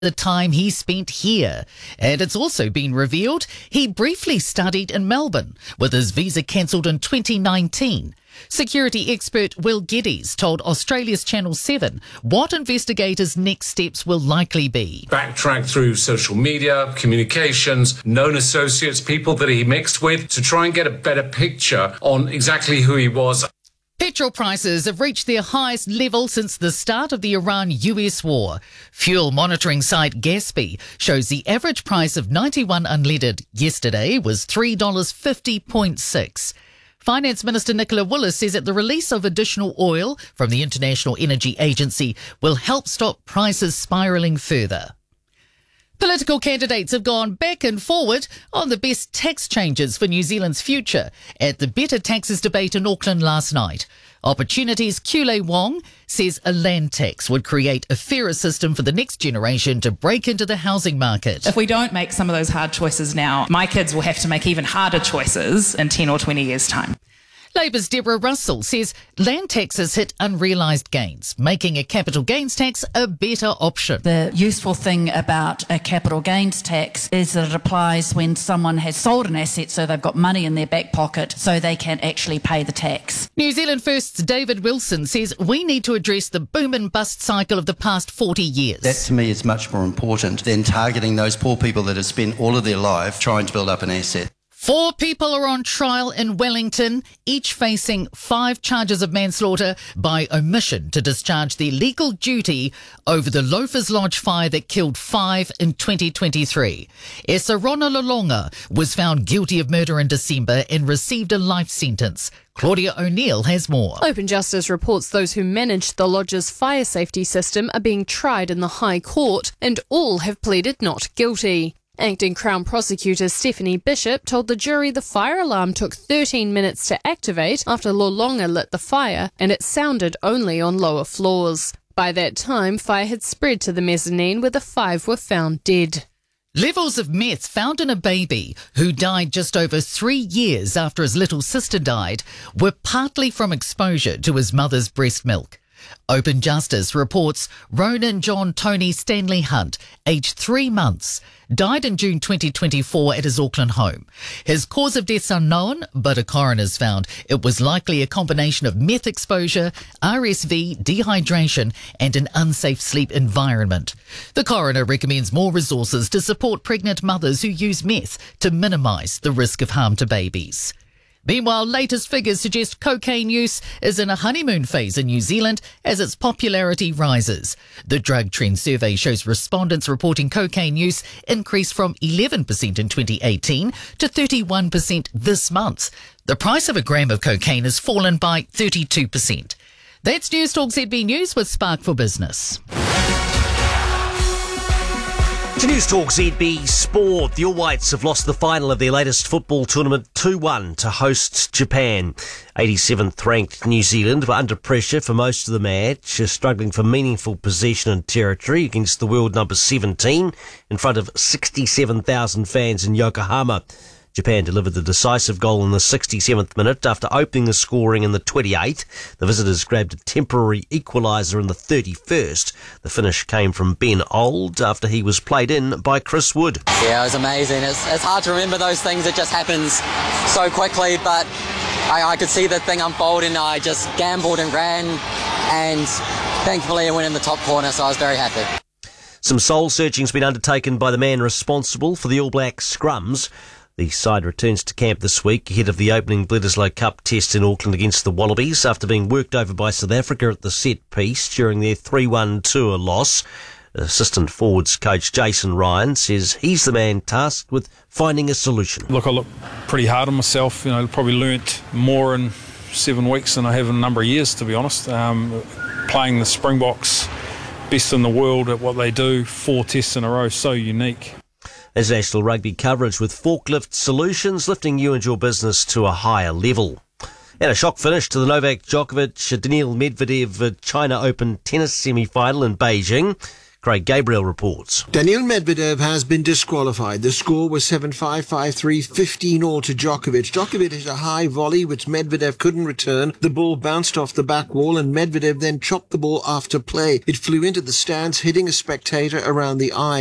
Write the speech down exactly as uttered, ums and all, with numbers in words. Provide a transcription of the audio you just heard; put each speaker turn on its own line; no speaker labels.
the time he spent here. And it's also been revealed he briefly studied in Melbourne, with his visa cancelled in twenty nineteen. Security expert Will Geddes told Australia's Channel seven what investigators' next steps will likely be.
Backtrack through social media, communications, known associates, people that he mixed with, to try and get a better picture on exactly who he was.
Petrol prices have reached their highest level since the start of the Iran-U S war. Fuel monitoring site Gaspy shows the average price of ninety-one unleaded yesterday was three dollars fifty point six. Finance Minister Nicola Willis says that the release of additional oil from the International Energy Agency will help stop prices spiralling further. Political candidates have gone back and forward on the best tax changes for New Zealand's future at the Better Taxes debate in Auckland last night. Opportunity's Kule Wong says a land tax would create a fairer system for the next generation to break into the housing market.
If we don't make some of those hard choices now, my kids will have to make even harder choices in ten or twenty years' time.
Labour's Deborah Russell says land taxes hit unrealised gains, making a capital gains tax a better option.
The useful thing about a capital gains tax is that it applies when someone has sold an asset, so they've got money in their back pocket so they can actually pay the tax.
New Zealand First's David Wilson says we need to address the boom and bust cycle of the past forty years.
That to me is much more important than targeting those poor people that have spent all of their life trying to build up an asset.
Four people are on trial in Wellington, each facing five charges of manslaughter by omission to discharge their legal duty over the Loafers Lodge fire that killed five in twenty twenty-three. Esarona Lolonga was found guilty of murder in December and received a life sentence. Claudia O'Neill has more.
Open Justice reports those who managed the lodge's fire safety system are being tried in the High Court, and all have pleaded not guilty. Acting Crown Prosecutor Stephanie Bishop told the jury the fire alarm took thirteen minutes to activate after Lolonga lit the fire, and it sounded only on lower floors. By that time, fire had spread to the mezzanine where the five were found dead.
Levels of meth found in a baby who died just over three years after his little sister died were partly from exposure to his mother's breast milk. Open Justice reports Ronan John Tony Stanley Hunt, aged three months, died in June twenty twenty-four at his Auckland home. His cause of death is unknown, but a coroner's found it was likely a combination of meth exposure, R S V, dehydration, and an unsafe sleep environment. The coroner recommends more resources to support pregnant mothers who use meth to minimise the risk of harm to babies. Meanwhile, latest figures suggest cocaine use is in a honeymoon phase in New Zealand as its popularity rises. The Drug Trend Survey shows respondents reporting cocaine use increased from eleven percent in twenty eighteen to thirty-one percent this month. The price of a gram of cocaine has fallen by thirty-two percent. That's News Talk Z B News with Spark for Business.
To News Talk Z B Sport, the All Whites have lost the final of their latest football tournament two one to host Japan. eighty-seventh ranked New Zealand were under pressure for most of the match, struggling for meaningful possession and territory against the world number seventeen in front of sixty-seven thousand fans in Yokohama. Japan delivered the decisive goal in the sixty-seventh minute after opening the scoring in the twenty-eighth. The visitors grabbed a temporary equaliser in the thirty-first. The finish came from Ben Old after he was played in by Chris Wood.
Yeah, it was amazing. It's, it's hard to remember those things. It just happens so quickly, but I, I could see the thing unfold and I just gambled and ran, and thankfully it went in the top corner, so I was very happy.
Some soul searching has been undertaken by the man responsible for the All Black scrums. The side returns to camp this week ahead of the opening Bledisloe Cup test in Auckland against the Wallabies after being worked over by South Africa at the set piece during their three one tour loss. Assistant forwards coach Jason Ryan says he's the man tasked with finding a solution.
Look, I look pretty hard on myself. You know, probably learnt more in seven weeks than I have in a number of years, to be honest. Um, playing the Springboks, best in the world at what they do, four tests in a row, so unique.
International rugby coverage with Forklift Solutions, lifting you and your business to a higher level. And a shock finish to the Novak Djokovic, Daniil Medvedev China Open tennis semi-final in Beijing. Craig Gabriel reports.
Daniil Medvedev has been disqualified. The score was seven five, five three, fifteen all to Djokovic. Djokovic hit a high volley which Medvedev couldn't return. The ball bounced off the back wall and Medvedev then chopped the ball after play. It flew into the stands, hitting a spectator around the eye.